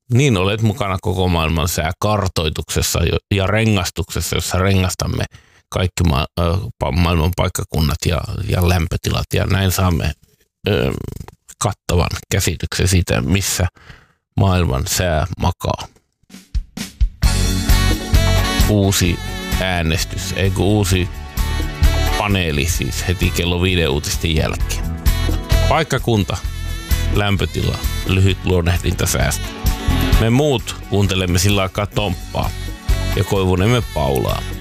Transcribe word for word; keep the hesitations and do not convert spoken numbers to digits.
Niin olet mukana koko maailman sääkartoituksessa ja rengastuksessa, jossa rengastamme kaikki ma- maailman paikkakunnat ja, ja lämpötilat. Ja näin saamme ö, kattavan käsityksen siitä, missä maailman sää makaa. Uusi äänestys, eikö uusi paneeli siis heti kello viiden uutisten jälkeen. Paikkakunta, lämpötila, lyhyt luonnehdinta säästä. Me muut kuuntelemme sillä aikaa Tomppaa ja Koivunemme Paulaa.